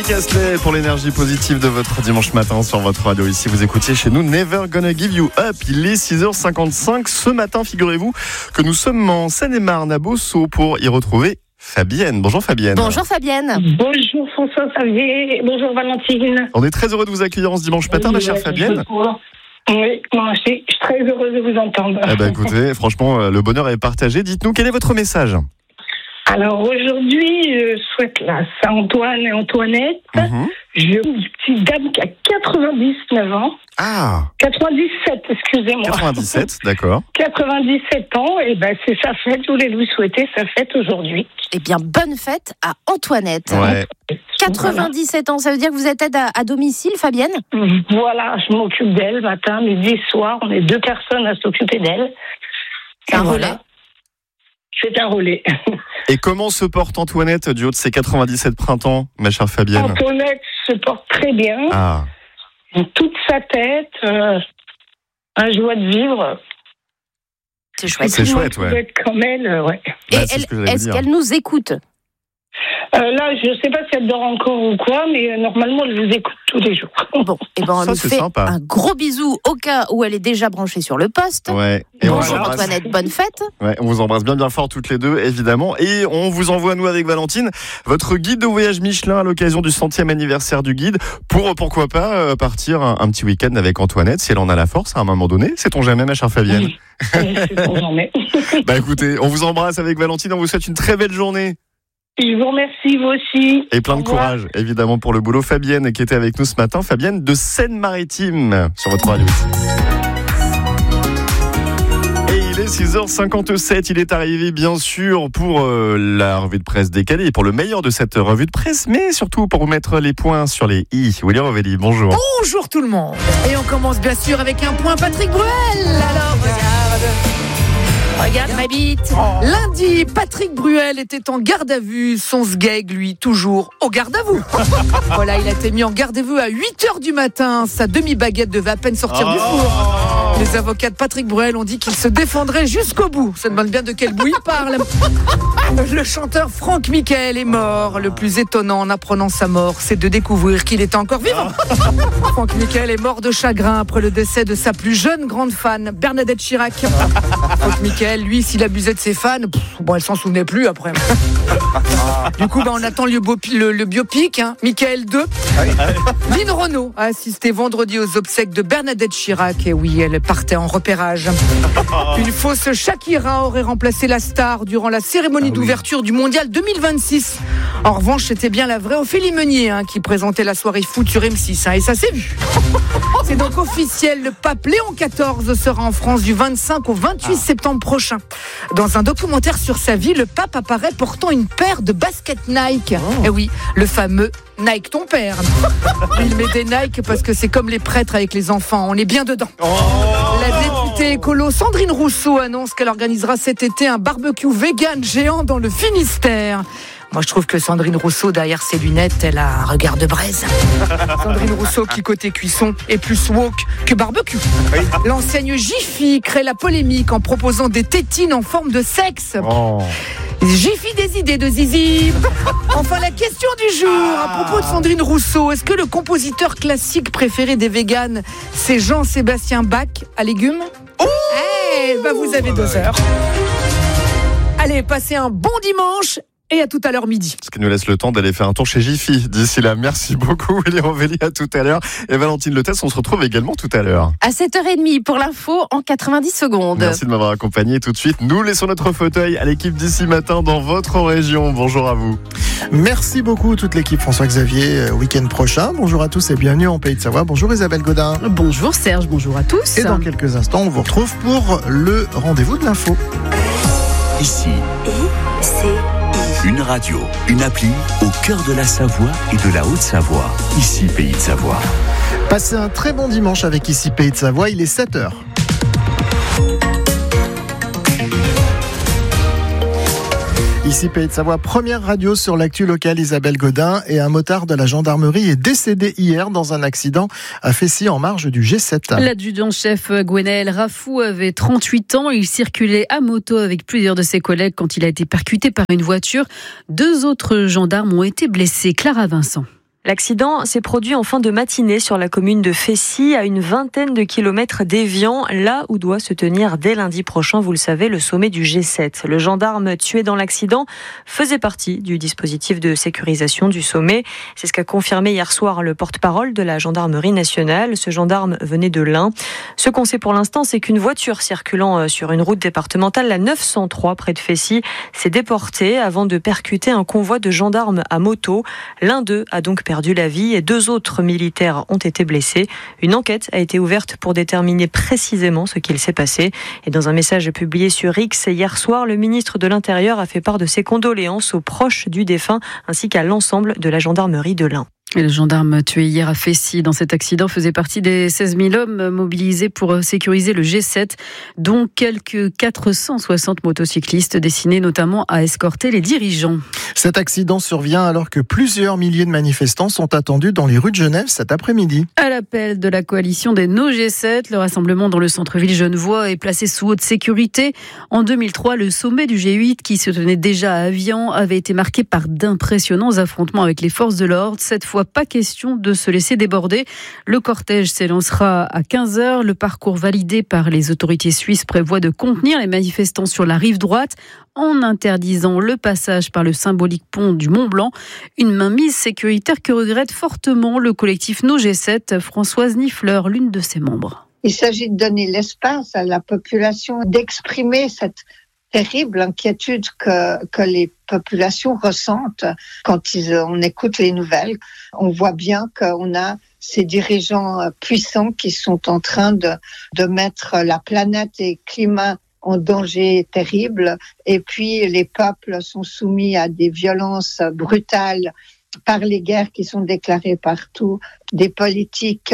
Rick Astley pour l'énergie positive de votre dimanche matin sur votre radio. Ici, vous écoutiez chez nous Never Gonna Give You Up. Il est 6h55. Ce matin, figurez-vous que nous sommes en Seine-et-Marne à Bossau pour y retrouver Fabienne. Bonjour Fabienne. Bonjour Fabienne. Bonjour François-Xavier. Bonjour Valentine. On est très heureux de vous accueillir en ce dimanche matin, ma chère Fabienne. Oui, moi aussi, je suis très heureuse de vous entendre. Eh ben, écoutez, franchement, le bonheur est partagé. Dites-nous, quel est votre message ? Alors aujourd'hui, je souhaite la Saint-Antoine et Antoinette. J'ai une petite dame qui a 99 ans. Ah, 97, excusez-moi. 97, d'accord. 97 ans, et ben c'est sa fête. Je voulais lui souhaiter sa fête aujourd'hui. Eh bien, bonne fête à Antoinette. Ouais. 97 ans, ça veut dire que vous êtes aide à domicile, Fabienne ? Voilà, je m'occupe d'elle matin, midi, soir. On est 2 personnes à s'occuper d'elle. C'est un relais. C'est un relais. Et comment se porte Antoinette du haut de ses 97 printemps, ma chère Fabienne ? Antoinette se porte très bien. Ah, Toute sa tête, un joie de vivre. C'est chouette. C'est Tout le monde chouette, ouais. peut être comme elle, ouais. Et Bah, c'est ce que j'allais est-ce dire. qu'elle nous écoute ? Là, je ne sais pas si elle dort encore ou quoi, mais normalement, elle vous écoute tous les jours. Bon, et ben on Ça, lui c'est fait sympa. un gros bisou au cas où elle est déjà branchée sur le poste. ouais. Et on vous Bonjour embrasse. Antoinette, bonne fête. Ouais, on vous embrasse bien bien fort toutes les deux, évidemment. Et on vous envoie, nous, avec Valentine, votre guide de voyage Michelin à l'occasion du 100e anniversaire du guide, pour, pourquoi pas, partir un petit week-end avec Antoinette, si elle en a la force, à un moment donné. Sait-on jamais, ma chère Fabienne ? Oui. C'est bon, j'en ai. Bah écoutez, on vous embrasse avec Valentine, on vous souhaite une très belle journée. Je vous remercie, vous aussi. Et plein de Au revoir. courage, évidemment, pour le boulot. Fabienne, qui était avec nous ce matin. Fabienne de Seine-Maritime, sur votre radio ici. Et il est 6h57. Il est arrivé, bien sûr, pour la revue de presse décalée, pour le meilleur de cette revue de presse, mais surtout pour mettre les points sur les i. Willy Rovelli, bonjour. Bonjour tout le monde. Et on commence bien sûr avec un point Patrick Bruel. Alors regarde ma bite. Lundi, Patrick Bruel était en garde à vue. Son sgeg, lui, toujours au garde à vous. Voilà, il a été mis en garde à vue à 8h du matin. Sa demi-baguette devait à peine sortir du four. Les avocats de Patrick Bruel ont dit qu'il se défendrait jusqu'au bout. Ça demande bien de quel bout il parle. Le chanteur Franck Michael est mort. Le plus étonnant en apprenant sa mort, c'est de découvrir qu'il était encore vivant. Franck Michael est mort de chagrin après le décès de sa plus jeune grande fan, Bernadette Chirac. Franck Michael, lui, s'il abusait de ses fans, elle s'en souvenait plus après. Du coup, on attend le biopic, Michael 2. Lynn Renaud a assisté vendredi aux obsèques de Bernadette Chirac. Et oui, elle partait en repérage. Une fausse Shakira aurait remplacé la star durant la cérémonie d'ouverture du Mondial 2026. En revanche, c'était bien la vraie Ophélie Meunier qui présentait la soirée foot sur M6. Et ça s'est vu. C'est donc officiel, le pape Léon XIV sera en France du 25 au 28 septembre prochain. Dans un documentaire sur sa vie, le pape apparaît portant une paire de baskets Nike. Et oui, le fameux Nike ton père. Il met des Nike parce que c'est comme les prêtres avec les enfants, on est bien dedans. La députée écolo Sandrine Rousseau annonce qu'elle organisera cet été un barbecue vegan géant dans le Finistère. Moi, je trouve que Sandrine Rousseau, derrière ses lunettes, elle a un regard de braise. Sandrine Rousseau, qui côté cuisson, est plus woke que barbecue. L'enseigne Jiffy crée la polémique en proposant des tétines en forme de sexe. Jiffy des idées de zizi. Enfin, la question du jour, à propos de Sandrine Rousseau, est-ce que le compositeur classique préféré des véganes, c'est Jean-Sébastien Bach à légumes ? Vous avez 2 heures. Allez, passez un bon dimanche. Et à tout à l'heure midi. Ce qui nous laisse le temps d'aller faire un tour chez Jiffy. D'ici là, merci beaucoup, Willy Rovelli, à tout à l'heure. Et Valentine Letès, on se retrouve également tout à l'heure. À 7h30 pour l'info en 90 secondes. Merci de m'avoir accompagné. Tout de suite, nous laissons notre fauteuil à l'équipe d'ici matin dans votre région. Bonjour à vous. Merci beaucoup toute l'équipe François-Xavier. Week-end prochain. Bonjour à tous et bienvenue en Pays de Savoie. Bonjour Isabelle Godin. Bonjour Serge, bonjour à tous. Et dans quelques instants, on vous retrouve pour le rendez-vous de l'info. Ici, une radio, une appli au cœur de la Savoie et de la Haute-Savoie. Ici, Pays de Savoie. Passez un très bon dimanche avec Ici Pays de Savoie. Il est 7h. Ici Pays de Savoie, première radio sur l'actu locale, Isabelle Godin. Et un motard de la gendarmerie est décédé hier dans un accident à Fessy en marge du G7. L'adjudant-chef Gwenaël Rafou avait 38 ans. Il circulait à moto avec plusieurs de ses collègues quand il a été percuté par une voiture. 2 autres gendarmes ont été blessés. Clara Vincent. L'accident s'est produit en fin de matinée sur la commune de Fessy, à une vingtaine de kilomètres d'Évian, là où doit se tenir dès lundi prochain, vous le savez, le sommet du G7. Le gendarme tué dans l'accident faisait partie du dispositif de sécurisation du sommet. C'est ce qu'a confirmé hier soir le porte-parole de la gendarmerie nationale. Ce gendarme venait de l'Ain. Ce qu'on sait pour l'instant, c'est qu'une voiture circulant sur une route départementale, la 903 près de Fessy, s'est déportée avant de percuter un convoi de gendarmes à moto. L'un d'eux a donc perdu la vie et 2 autres militaires ont été blessés. Une enquête a été ouverte pour déterminer précisément ce qu'il s'est passé. Et dans un message publié sur X hier soir, le ministre de l'Intérieur a fait part de ses condoléances aux proches du défunt ainsi qu'à l'ensemble de la gendarmerie de l'Ain. Et le gendarme tué hier à Fessy dans cet accident faisait partie des 16 000 hommes mobilisés pour sécuriser le G7, dont quelques 460 motocyclistes destinés notamment à escorter les dirigeants. Cet accident survient alors que plusieurs milliers de manifestants sont attendus dans les rues de Genève cet après-midi. À l'appel de la coalition des No G7, le rassemblement dans le centre-ville genevois est placé sous haute sécurité. En 2003, le sommet du G8 qui se tenait déjà à Avian avait été marqué par d'impressionnants affrontements avec les forces de l'ordre. Cette fois, pas question de se laisser déborder. Le cortège s'élancera à 15h. Le parcours validé par les autorités suisses prévoit de contenir les manifestants sur la rive droite en interdisant le passage par le symbolique pont du Mont-Blanc. Une mainmise sécuritaire que regrette fortement le collectif No G7. Françoise Niffler, l'une de ses membres. Il s'agit de donner l'espace à la population d'exprimer cette terrible inquiétude que les populations ressentent quand on écoute les nouvelles. On voit bien qu'on a ces dirigeants puissants qui sont en train de mettre la planète et le climat en danger terrible. Et puis, les peuples sont soumis à des violences brutales par les guerres qui sont déclarées partout, des politiques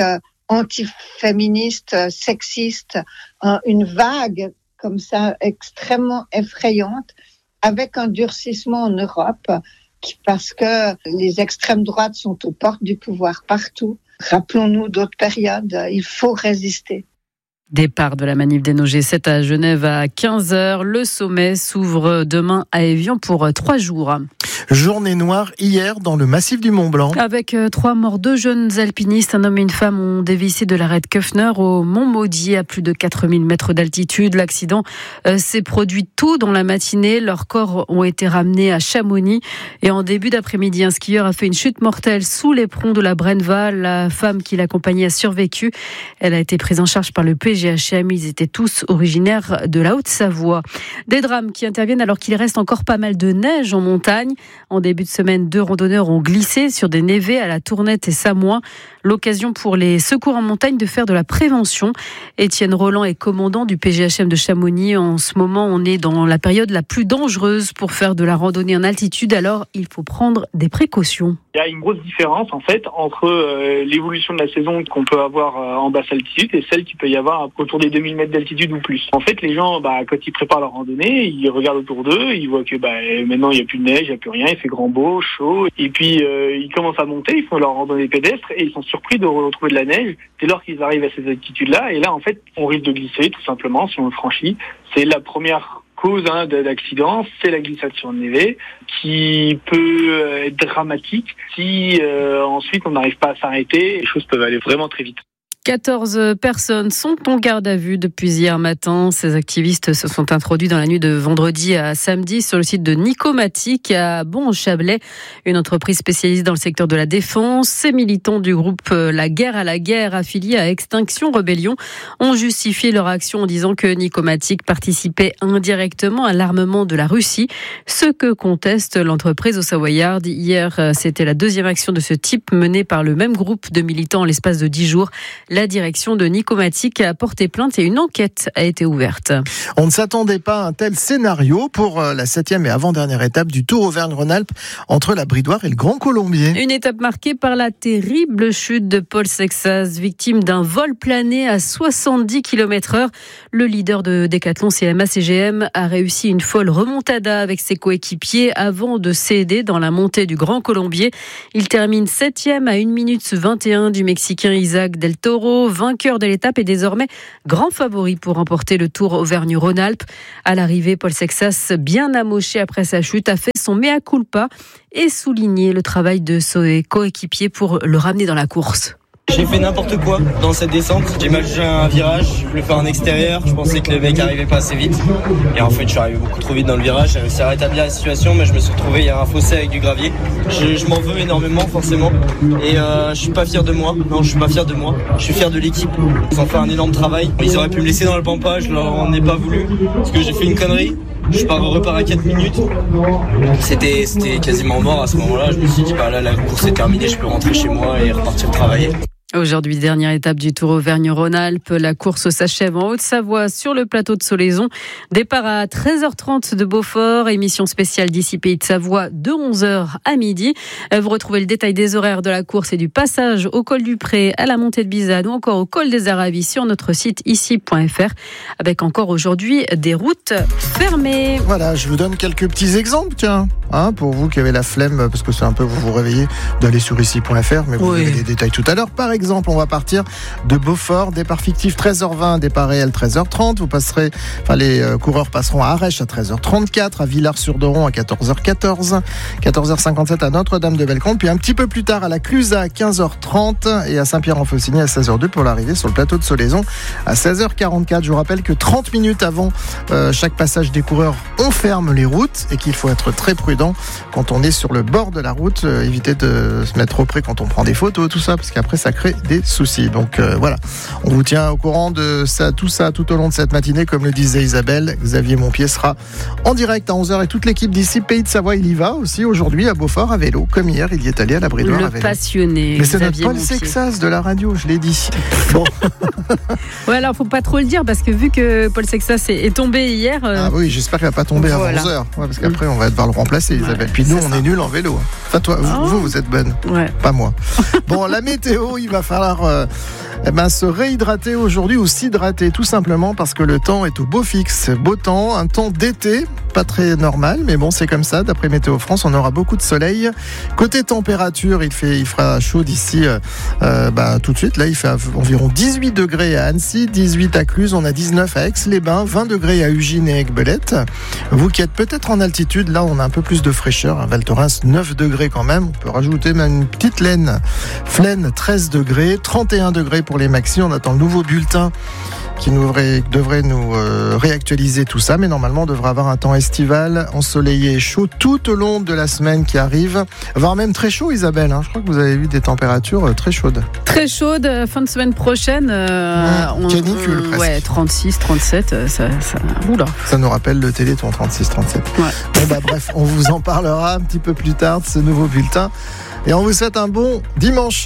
antiféministes, sexistes, une vague comme ça extrêmement effrayante, avec un durcissement en Europe, parce que les extrêmes droites sont aux portes du pouvoir partout. Rappelons-nous d'autres périodes, il faut résister. Départ de la manif des No G7 à Genève à 15h. Le sommet s'ouvre demain à Évian pour 3 jours. Journée noire hier dans le massif du Mont-Blanc. Avec 3 morts, 2 jeunes alpinistes, un homme et une femme ont dévissé de l'arête Köffner au Mont Maudit à plus de 4000 mètres d'altitude. L'accident s'est produit tôt dans la matinée. Leurs corps ont été ramenés à Chamonix. Et en début d'après-midi, un skieur a fait une chute mortelle sous l'éperon de la Brenva. La femme qui l'accompagnait a survécu. Elle a été prise en charge par le PGHM. Ils étaient tous originaires de la Haute-Savoie. Des drames qui interviennent alors qu'il reste encore pas mal de neige en montagne. En début de semaine, 2 randonneurs ont glissé sur des névés à la Tournette et Samoin. L'occasion pour les secours en montagne de faire de la prévention. Étienne Roland est commandant du PGHM de Chamonix. En ce moment, on est dans la période la plus dangereuse pour faire de la randonnée en altitude. Alors, il faut prendre des précautions. Il y a une grosse différence en fait entre l'évolution de la saison qu'on peut avoir en basse altitude et celle qu'il peut y avoir autour des 2000 mètres d'altitude ou plus. En fait, les gens, quand ils préparent leur randonnée, ils regardent autour d'eux, ils voient que maintenant il n'y a plus de neige, il n'y a plus rien, il fait grand beau, chaud, et puis ils commencent à monter, ils font leur randonnée pédestre et ils sont surpris de retrouver de la neige dès lors qu'ils arrivent à ces altitudes-là. Et là, en fait, on risque de glisser tout simplement si on le franchit. C'est la première cause d'accident, c'est la glissade sur le névé qui peut être dramatique si ensuite on n'arrive pas à s'arrêter. Les choses peuvent aller vraiment très vite. 14 personnes sont en garde à vue depuis hier matin. Ces activistes se sont introduits dans la nuit de vendredi à samedi sur le site de Nicomatic à Bon-en-Chablais, une entreprise spécialisée dans le secteur de la défense. Ces militants du groupe La Guerre à la Guerre, affiliés à Extinction Rebellion, ont justifié leur action en disant que Nicomatic participait indirectement à l'armement de la Russie, ce que conteste l'entreprise au Savoyard. Hier, c'était la 2e action de ce type menée par le même groupe de militants en l'espace de 10 jours. La direction de Nicomatic a porté plainte et une enquête a été ouverte. On ne s'attendait pas à un tel scénario pour la 7e et avant-dernière étape du Tour Auvergne-Rhône-Alpes entre la Bridoire et le Grand Colombier. Une étape marquée par la terrible chute de Paul Sexas, victime d'un vol plané à 70 km/h. Le leader de Décathlon CMA-CGM a réussi une folle remontada avec ses coéquipiers avant de céder dans la montée du Grand Colombier. Il termine 7e à 1 minute 21 du Mexicain Isaac Del Toro. Vainqueur de l'étape et désormais grand favori pour remporter le Tour Auvergne-Rhône-Alpes. À l'arrivée, Paul Sexas, bien amoché après sa chute, a fait son mea culpa et souligné le travail de ses coéquipiers pour le ramener dans la course. J'ai fait n'importe quoi dans cette descente. J'ai mal jugé un virage, je voulais faire en extérieur. Je pensais que le mec arrivait pas assez vite. Et en fait, je suis arrivé beaucoup trop vite dans le virage. J'ai réussi à rétablir la situation, mais je me suis retrouvé, il y a un fossé avec du gravier. Je m'en veux énormément, forcément. Et je suis pas fier de moi. Non, je suis pas fier de moi. Je suis fier de l'équipe. Ils ont fait un énorme travail. Ils auraient pu me laisser dans le pampa, je leur en ai pas voulu. Parce que j'ai fait une connerie. Je repars à 4 minutes. C'était quasiment mort à ce moment-là. Je me suis dit, là, la course est terminée, je peux rentrer chez moi et repartir travailler. Aujourd'hui, dernière étape du Tour Auvergne-Rhône-Alpes. La course s'achève en Haute-Savoie sur le plateau de Solaison. Départ à 13h30 de Beaufort. Émission spéciale d'ici Pays de Savoie de 11h à midi. Vous retrouvez le détail des horaires de la course et du passage au col du Pré, à la montée de Bizane ou encore au col des Aravis sur notre site ici.fr. Avec encore aujourd'hui des routes fermées. Voilà, je vous donne quelques petits exemples, tiens. Pour vous qui avez la flemme, parce que c'est un peu vous vous réveillez, d'aller sur ici.fr, mais vous avez les détails tout à l'heure. Par exemple, on va partir de Beaufort, départ fictif 13h20, départ réel 13h30. Les coureurs passeront à Arèche à 13h34, à Villars-sur-Doron à 14h14, 14h57 à Notre-Dame-de-Bellecombe, puis un petit peu plus tard à la Clusaz à 15h30 et à Saint-Pierre-en-Faucigny à 16h02 pour l'arrivée sur le plateau de Solaison à 16h44. Je vous rappelle que 30 minutes avant chaque passage des coureurs, on ferme les routes et qu'il faut être très prudent quand on est sur le bord de la route, éviter de se mettre trop près quand on prend des photos, tout ça, parce qu'après ça crée des soucis. Donc voilà, on vous tient au courant de ça tout au long de cette matinée. Comme le disait Isabelle, Xavier Montpied sera en direct à 11h et toute l'équipe d'ici Pays de Savoie, il y va aussi aujourd'hui à Beaufort à vélo, comme hier il y est allé à la Bridoire à vélo. Le passionné. Mais c'est notre Xavier Paul Montpied. Sexas de la radio, je l'ai dit. Bon. Ouais, alors faut pas trop le dire parce que vu que Paul Sexas est tombé hier. Ah oui, j'espère qu'il va pas tomber avant 11h. Ouais, parce qu'après on va devoir le remplacer, Isabelle. Puis nous, on est nuls en vélo. Enfin, toi, vous êtes bonne. Ouais. Pas moi. Bon, la météo, il va falloir se réhydrater aujourd'hui ou s'hydrater, tout simplement parce que le temps est au beau fixe. Beau temps, un temps d'été, pas très normal, mais bon, c'est comme ça. D'après Météo France, on aura beaucoup de soleil. Côté température, il fera chaud d'ici tout de suite. Là, il fait environ 18 degrés à Annecy, 18 à Cluse, on a 19 à Aix-les-Bains, 20 degrés à Ugine et Aiguebelette. Vous qui êtes peut-être en altitude, là, on a un peu plus de fraîcheur. À Val Thorens, 9 degrés quand même. On peut rajouter même une petite Flaine, 13 degrés, 31 degrés pour les maxi. On attend le nouveau bulletin qui devrait nous réactualiser tout ça, mais normalement on devrait avoir un temps estival, ensoleillé et chaud tout au long de la semaine qui arrive, voire même très chaud, Isabelle, je crois que vous avez vu des températures très chaudes. Très chaude, fin de semaine prochaine. Canicule presque. Ouais, 36, 37, oula. Ça nous rappelle le Téléthon 36, 37. Ouais. Bref, on vous en parlera un petit peu plus tard de ce nouveau bulletin. Et on vous souhaite un bon dimanche.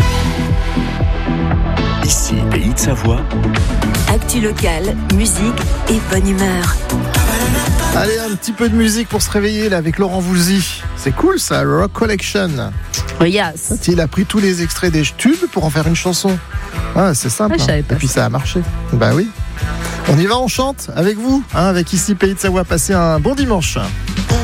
Ici, Pays de Savoie. Actu locale, musique et bonne humeur. Allez, un petit peu de musique pour se réveiller là avec Laurent Voulzy. C'est cool ça, Rock Collection. Yes. Il a pris tous les extraits des tubes pour en faire une chanson. C'est simple. Et puis ça a marché. Bah oui. On y va, on chante avec vous, avec ici Pays de Savoie. Passez un bon dimanche.